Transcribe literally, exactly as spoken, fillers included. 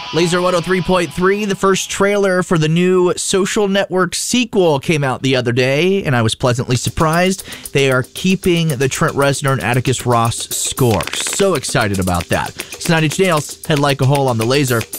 Laser one oh three point three, the first trailer for the new Social Network sequel came out the other day, and I was pleasantly surprised. They are keeping the Trent Reznor and Atticus Ross score. So excited about that. It's Nine Inch Nails, Head Like a Hole on the Laser.